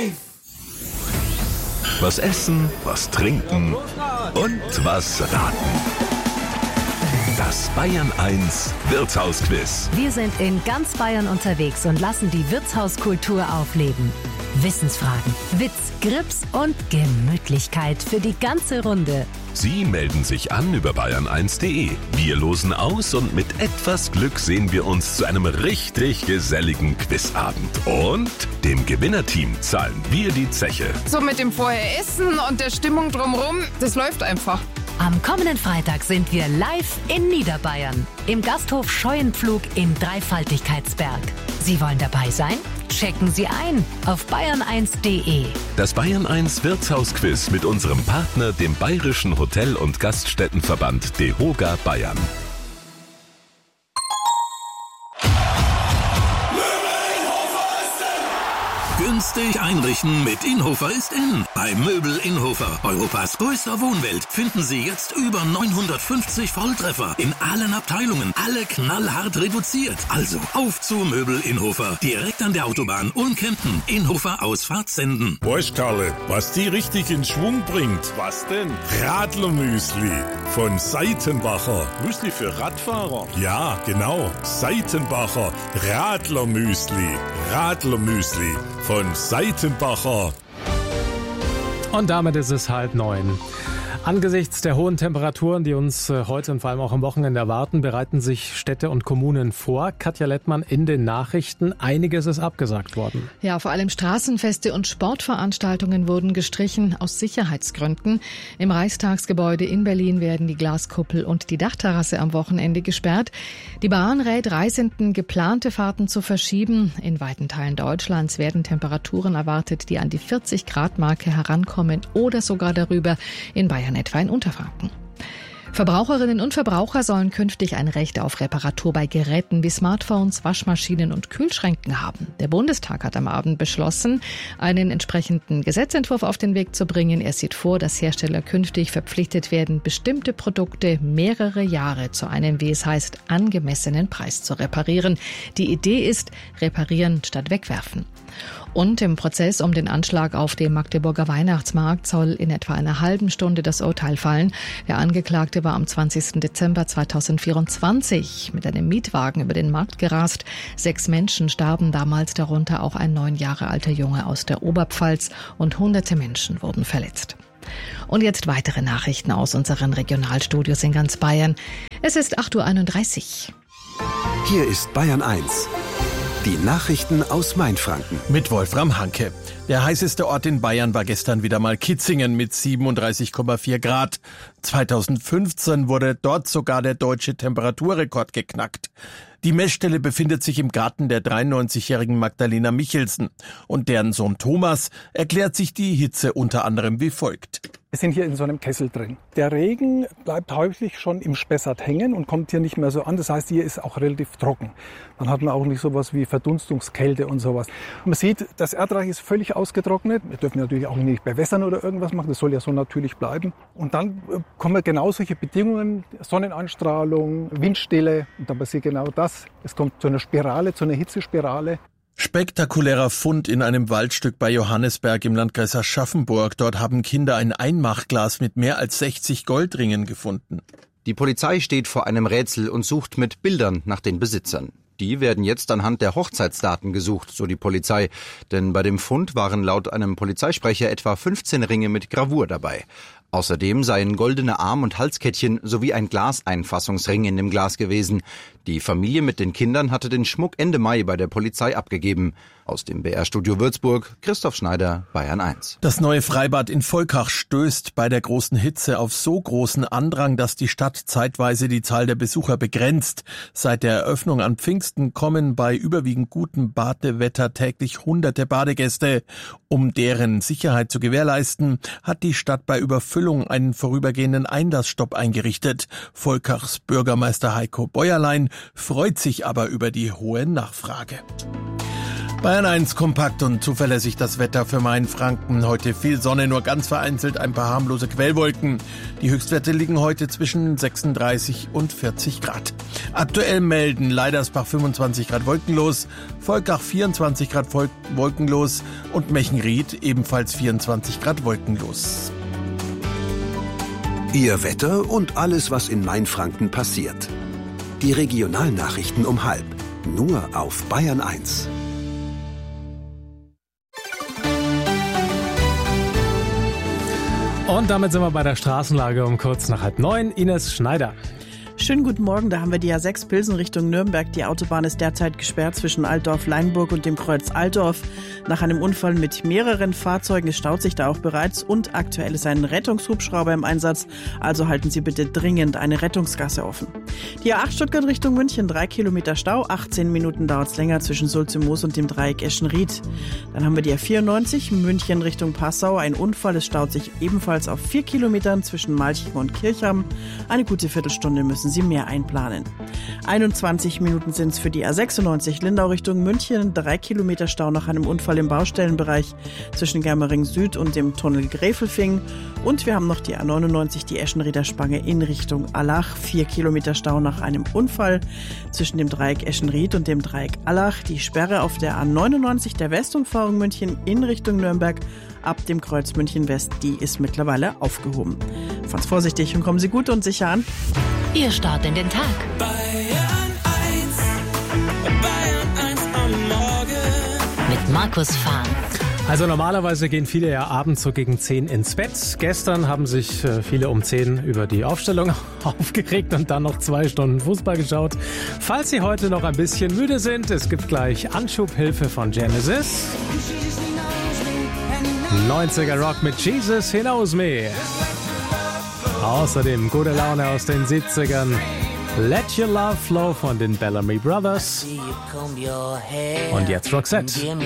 live! Was essen, was trinken und was raten. Das Bayern 1 Wirtshausquiz. Wir sind in ganz Bayern unterwegs und lassen die Wirtshauskultur aufleben. Wissensfragen, Witz, Grips und Gemütlichkeit für die ganze Runde. Sie melden sich an über bayern1.de. Wir losen aus und mit etwas Glück sehen wir uns zu einem richtig geselligen Quizabend. Und dem Gewinnerteam zahlen wir die Zeche. So mit dem Vorher-Essen und der Stimmung drumherum, das läuft einfach. Am kommenden Freitag sind wir live in Niederbayern. Im Gasthof Scheuenpflug in Dreifaltigkeitsberg. Sie wollen dabei sein? Checken Sie ein auf bayern1.de. Das Bayern 1 Wirtshausquiz mit unserem Partner, dem Bayerischen Hotel- und Gaststättenverband DEHOGA Bayern. Günstig einrichten mit Inhofer ist in. Bei Möbel Inhofer, Europas größter Wohnwelt, finden Sie jetzt über 950 Volltreffer in allen Abteilungen. Alle knallhart reduziert. Also auf zu Möbel Inhofer. Direkt an der Autobahn Ulm-Kempten. Inhofer Ausfahrt Senden. Weißt Karle, was die richtig in Schwung bringt? Was denn? Radlermüsli von Seitenbacher. Müsli für Radfahrer? Ja, genau. Seitenbacher Radlermüsli. Radlermüsli von Seitenbacher. Und damit ist es 8:30. Angesichts der hohen Temperaturen, die uns heute und vor allem auch am Wochenende erwarten, bereiten sich Städte und Kommunen vor. Katja Lettmann in den Nachrichten. Einiges ist abgesagt worden. Ja, vor allem Straßenfeste und Sportveranstaltungen wurden gestrichen aus Sicherheitsgründen. Im Reichstagsgebäude in Berlin werden die Glaskuppel und die Dachterrasse am Wochenende gesperrt. Die Bahn rät Reisenden, geplante Fahrten zu verschieben. In weiten Teilen Deutschlands werden Temperaturen erwartet, die an die 40-Grad-Marke herankommen oder sogar darüber. In Bayern etwa in Unterfranken. Verbraucherinnen und Verbraucher sollen künftig ein Recht auf Reparatur bei Geräten wie Smartphones, Waschmaschinen und Kühlschränken haben. Der Bundestag hat am Abend beschlossen, einen entsprechenden Gesetzentwurf auf den Weg zu bringen. Er sieht vor, dass Hersteller künftig verpflichtet werden, bestimmte Produkte mehrere Jahre zu einem, wie es heißt, angemessenen Preis zu reparieren. Die Idee ist, reparieren statt wegwerfen. Und im Prozess um den Anschlag auf dem Magdeburger Weihnachtsmarkt soll in etwa einer halben Stunde das Urteil fallen. Der Angeklagte war am 20. Dezember 2024 mit einem Mietwagen über den Markt gerast. 6 Menschen starben damals, darunter auch ein 9 Jahre alter Junge aus der Oberpfalz, und hunderte Menschen wurden verletzt. Und jetzt weitere Nachrichten aus unseren Regionalstudios in ganz Bayern. Es ist 8:31 Uhr. Hier ist Bayern 1. Die Nachrichten aus Mainfranken. Mit Wolfram Hanke. Der heißeste Ort in Bayern war gestern wieder mal Kitzingen mit 37,4 Grad. 2015 wurde dort sogar der deutsche Temperaturrekord geknackt. Die Messstelle befindet sich im Garten der 93-jährigen Magdalena Michelsen. Und deren Sohn Thomas erklärt sich die Hitze unter anderem wie folgt. Wir sind hier in so einem Kessel drin. Der Regen bleibt häufig schon im Spessart hängen und kommt hier nicht mehr so an. Das heißt, hier ist auch relativ trocken. Dann hat man auch nicht sowas wie Verdunstungskälte und sowas. Man sieht, das Erdreich ist völlig ausgetrocknet. Wir dürfen natürlich auch nicht bewässern oder irgendwas machen. Das soll ja so natürlich bleiben. Und dann kommen genau solche Bedingungen, Sonneneinstrahlung, Windstille. Und dann passiert genau das. Es kommt zu einer Spirale, zu einer Hitzespirale. Spektakulärer Fund in einem Waldstück bei Johannesberg im Landkreis Aschaffenburg. Dort haben Kinder ein Einmachglas mit mehr als 60 Goldringen gefunden. Die Polizei steht vor einem Rätsel und sucht mit Bildern nach den Besitzern. Die werden jetzt anhand der Hochzeitsdaten gesucht, so die Polizei. Denn bei dem Fund waren laut einem Polizeisprecher etwa 15 Ringe mit Gravur dabei. Außerdem seien goldene Arm- und Halskettchen sowie ein Glaseinfassungsring in dem Glas gewesen. Die Familie mit den Kindern hatte den Schmuck Ende Mai bei der Polizei abgegeben. Aus dem BR-Studio Würzburg, Christoph Schneider, Bayern 1. Das neue Freibad in Volkach stößt bei der großen Hitze auf so großen Andrang, dass die Stadt zeitweise die Zahl der Besucher begrenzt. Seit der Eröffnung an Pfingsten kommen bei überwiegend gutem Badewetter täglich hunderte Badegäste. Um deren Sicherheit zu gewährleisten, hat die Stadt bei Überfüllung einen vorübergehenden Einlassstopp eingerichtet. Volkachs Bürgermeister Heiko Bäuerlein freut sich aber über die hohe Nachfrage. Bayern 1 kompakt und zuverlässig das Wetter für Mainfranken. Heute viel Sonne, nur ganz vereinzelt ein paar harmlose Quellwolken. Die Höchstwerte liegen heute zwischen 36 und 40 Grad. Aktuell melden Leidersbach 25 Grad wolkenlos, Volkach 24 Grad wolkenlos und Mechenried ebenfalls 24 Grad wolkenlos. Ihr Wetter und alles, was in Mainfranken passiert. Die Regionalnachrichten um 12:30. Nur auf Bayern 1. Und damit sind wir bei der Straßenlage um kurz nach 8:30. Ines Schneider. Schönen guten Morgen, da haben wir die A6 Pilsen Richtung Nürnberg. Die Autobahn ist derzeit gesperrt zwischen Altdorf-Leinburg und dem Kreuz Altdorf. Nach einem Unfall mit mehreren Fahrzeugen, es staut sich da auch bereits und aktuell ist ein Rettungshubschrauber im Einsatz. Also halten Sie bitte dringend eine Rettungsgasse offen. Die A8 Stuttgart Richtung München, 3 Kilometer Stau, 18 Minuten dauert es länger zwischen Sulze-Moos und dem Dreieck Eschenried. Dann haben wir die A94 München Richtung Passau, ein Unfall, es staut sich ebenfalls auf 4 Kilometern zwischen Malching und Kirchham. Eine gute Viertelstunde müssen Sie mehr einplanen. 21 Minuten sind es für die A96 Lindau Richtung München, 3 Kilometer Stau nach einem Unfall im Baustellenbereich zwischen Germering Süd und dem Tunnel Gräfelfing. Und wir haben noch die A99, die Eschenrieder Spange in Richtung Allach, 4 Kilometer Stau nach einem Unfall zwischen dem Dreieck Eschenried und dem Dreieck Allach. Die Sperre auf der A99 der Westumfahrung München in Richtung Nürnberg ab dem Kreuz München West, die ist mittlerweile aufgehoben. Fahren Sie vorsichtig und kommen Sie gut und sicher an. Ihr Start in den Tag. Bayern 1 am Morgen. Mit Markus Fahn. Also normalerweise gehen viele ja abends so gegen 10 ins Bett. Gestern haben sich viele um 10 über die Aufstellung aufgeregt und dann noch 2 Stunden Fußball geschaut. Falls Sie heute noch ein bisschen müde sind, es gibt gleich Anschubhilfe von Genesis. 90er Rock mit Jesus He Knows Me. Außerdem gute Laune aus den 70ern. Let Your Love Flow von den Bellamy Brothers. Und jetzt Roxette.